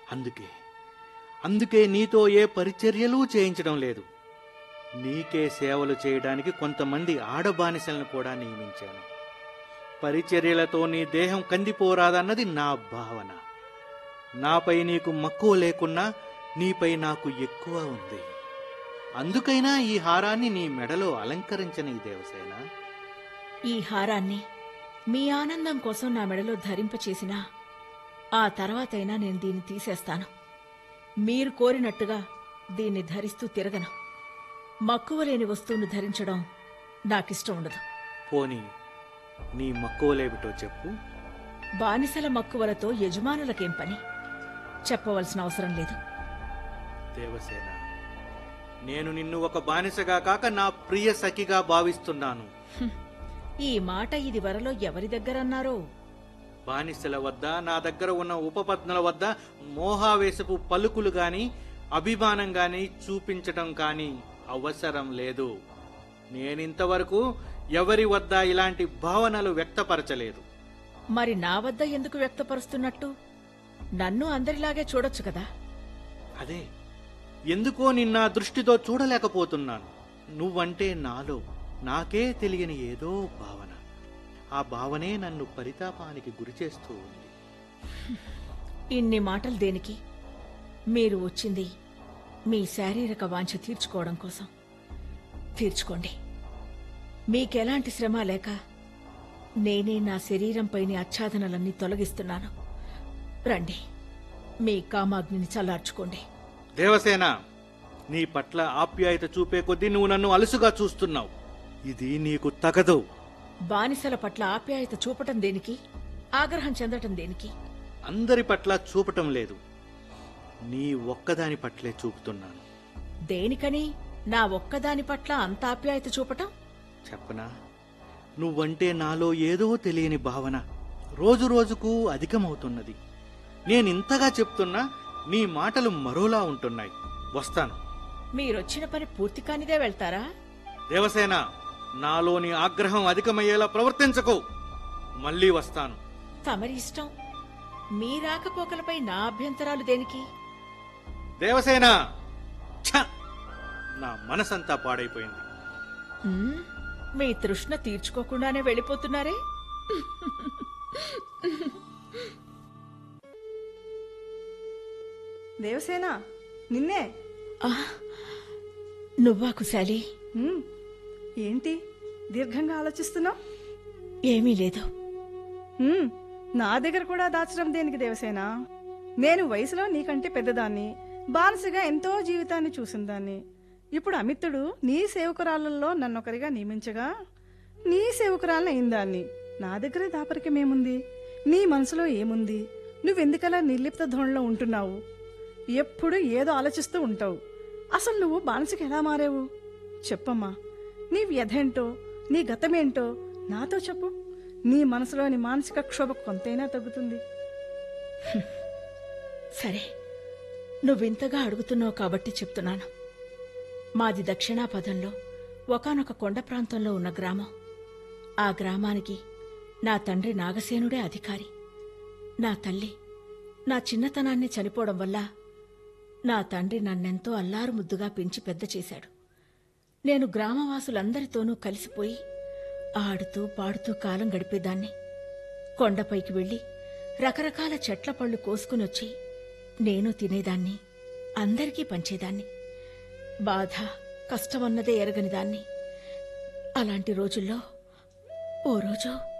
అందుకే అందుకే నీతో ఏ పరిచర్యలు చేయించడం లేదు. నీకే సేవలు చేయడానికి కొంతమంది ఆడబానిసలను కూడా నియమించాను. పరిచర్యలతో నీ దేహం కందిపోరాదన్నది నా భావన. నాపై నీకు మక్కువ లేకున్నా నీపై నాకు ఎక్కువ ఉంది. అందుకైనా ఈ హారాన్ని నీ మెడలో అలంకరించని దేవసేన. ఈ హారాన్ని మీ ఆనందం కోసం నా మెడలో ధరింపచేసినా ఆ తర్వాతైనా నేను దీన్ని తీసేస్తాను. మీరు కోరినట్టుగా దీన్ని ధరిస్తూ తిరగను. మక్కువ లేని వస్తువును ధరించడం నాకిష్టం ఉండదు. పోనీ నీ మక్కువలేమిటో చెప్పు. బానిసల మక్కువలతో యజమానులకేం పని? చెప్పవలసిన అవసరం లేదు. దేవసేన, నేను నిన్ను ఒక బానిసగా కాక నా ప్రియ సఖిగా భావిస్తున్నాను. ఈ మాట ఇది వరలో ఎవరి దగ్గరన్నారో? బానిసల వద్ద, నా దగ్గర ఉన్న ఉపపత్నుల వద్ద మోహావేశపు పలుకులు గాని అభిమానం గాని చూపించటం కాని అవసరం లేదు. నేనింతవరకు ఎవరి వద్ద ఇలాంటి భావనలు వ్యక్తపరచలేదు. మరి నా వద్ద ఎందుకు వ్యక్తపరుస్తున్నట్టు? నన్ను అందరిలాగే చూడొచ్చు కదా. అదే, ఎందుకో నిన్న దృష్టితో చూడలేకపోతున్నాను. నువ్వంటే నాలో నాకే తెలియని ఏదో భావన. ఆ భావనే నన్ను పరితాపానికి గురిచేస్తూ ఉంది. ఇన్ని మాటలు దేనికి? మీరు వచ్చింది మీ శారీరక వాంఛ తీర్చుకోవడం కోసం. తీర్చుకోండి. మీకెలాంటి శ్రమ లేక నేనే నా శరీరంపైని ఆచ్ఛాదనలన్నీ తొలగిస్తున్నాను. రండి, మీ కామాగ్నిని చల్లార్చుకోండి. దేవసేన, నీ పట్ల ఆప్యాయత చూపే కొద్దీ నువ్వు నన్ను అలుసుగా చూస్తున్నావు. ఇది నీకు తగదు. బానిసల పట్ల ఆప్యాయత చూపటం దేనికి? ఆగ్రహం చెందటం దేనికి? అందరి పట్ల చూపటం లేదు, నీ ఒక్కదాని పట్లే చూపుతున్నాను. దేనికని నా ఒక్కదాని పట్ల అంత ఆప్యాయత చూపటం? చెప్పనా? నువ్వంటే నాలో ఏదో తెలియని భావన రోజు రోజుకు అధికమవుతున్నది. నేనింతగా చెప్తున్నా నీ మాటలు మరోలా ఉంటున్నాయి. వస్తాను. మీరొచ్చిన పని పూర్తి కానిదే వెళ్తారా? దేవసేన, నాలోని ఆగ్రహం అధికమయ్యేలా ప్రవర్తించకు. మళ్ళీ వస్తాను. తమరి ఇష్టం. మీ రాకపోకలపై నా అభ్యంతరాలు దేనికి? దేవసేన, ఛ! నా మనసంతా పాడైపోయింది. మీ తృష్ణ తీర్చుకోకుండానే వెళ్ళిపోతున్నారే. దేవసేన, నిన్నే. నువ్వా కుశాలి? ఏంటి దీర్ఘంగా ఆలోచిస్తున్నావు? ఏమీ లేదు. నా దగ్గర కూడా దాచడం దేనికి దేవసేన? నేను వయసులో నీకంటే పెద్దదాన్ని, బానిసగా ఎంతో జీవితాన్ని చూసిందాన్ని. ఇప్పుడు అమిత్తుడు నీ సేవకురాళ్లలో నన్నొకరిగా నియమించగా నీ సేవకురాలను అయిందాన్ని. నా దగ్గర దాపరికమేముంది? నీ మనసులో ఏముంది? నువ్వెందుకలా నిర్లిప్త ధోరణిలో ఉంటున్నావు? ఎప్పుడు ఏదో ఆలోచిస్తూ ఉంటావు. అసలు నువ్వు బానిసకి ఎలా మారావు? చెప్పమ్మా, నీ వ్యధేంటో, నీ గతమేంటో నాతో చెప్పు. నీ మనసులోని మానసిక క్షోభ కొంతైనా తగ్గుతుంది. సరే, నువ్వింతగా అడుగుతున్నావు కాబట్టి చెప్తున్నాను. మాది దక్షిణాపథంలో ఒకానొక కొండ ప్రాంతంలో ఉన్న గ్రామం. ఆ గ్రామానికి నా తండ్రి నాగసేనుడే అధికారి. నా తల్లి నా చిన్నతనాన్ని చనిపోవడం వల్ల నా తండ్రి నన్నెంతో అల్లారు ముద్దుగా పెంచి పెద్ద చేశాడు. నేను గ్రామవాసులందరితోనూ కలిసిపోయి ఆడుతూ పాడుతూ కాలం గడిపేదాన్ని. కొండపైకి వెళ్లి రకరకాల చెట్ల పళ్ళు కోసుకునొచ్చి నేను తినేదాన్ని, అందరికీ పంచేదాన్ని. బాధ కష్టమన్నదే ఎరగని దాన్ని. అలాంటి రోజుల్లో ఓ రోజు